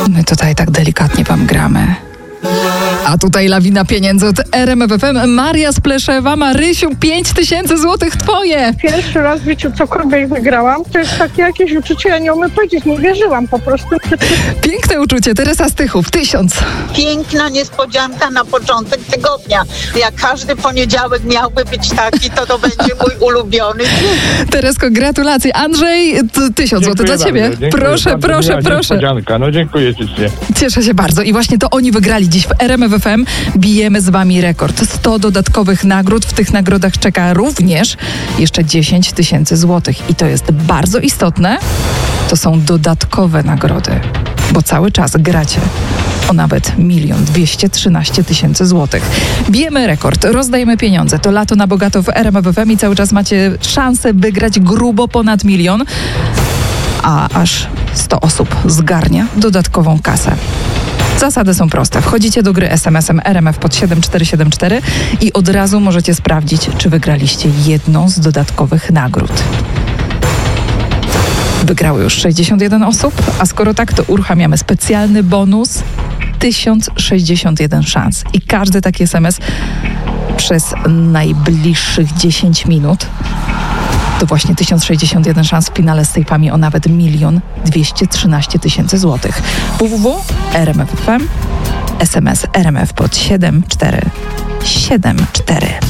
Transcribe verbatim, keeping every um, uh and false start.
My tutaj tak delikatnie wam gramy. A tutaj lawina pieniędzy od R M F F M. Maria z Pleszewa. Marysiu, pięć tysięcy złotych twoje. Pierwszy raz w życiu cokolwiek wygrałam. To jest takie jakieś uczucie, ja nie umiem powiedzieć, nie wierzyłam po prostu. Piękne uczucie. Teresa Stychów, tysiąc. Piękna niespodzianka na początek tygodnia. Jak każdy poniedziałek miałby być taki, to to będzie mój ulubiony dzień. Teresko, gratulacje. Andrzej, t- tysiąc złotych dla ciebie. Dziękuję Proszę, bardzo. proszę, Miła proszę. niespodzianka. No dziękuję ślicznie. Cieszę się bardzo. I właśnie to oni wygrali dziś w R M F F M. Bijemy z wami rekord. sto dodatkowych nagród. W tych nagrodach czeka również jeszcze dziesięć tysięcy złotych. I to jest bardzo istotne. To są dodatkowe nagrody, bo cały czas gracie o nawet milion dwieście trzynaście tysięcy złotych. Bijemy rekord, rozdajemy pieniądze. To lato na bogato w R M F F M i cały czas macie szansę wygrać grubo ponad milion, a aż sto osób zgarnia dodatkową kasę. Zasady są proste. Wchodzicie do gry es em esem R M F pod siedem cztery siedem cztery i od razu możecie sprawdzić, czy wygraliście jedną z dodatkowych nagród. Wygrało już sześćdziesiąt jeden osób, a skoro tak, to uruchamiamy specjalny bonus tysiąc sześćdziesiąt jeden szans. I każdy taki es em es przez najbliższych dziesięć minut to właśnie tysiąc sześćdziesiąt jeden szans w finale z sejpami o nawet milion dwieście trzynaście tysięcy złotych. www kropka r m f f m, es em es R M F pod siedem cztery siedem cztery.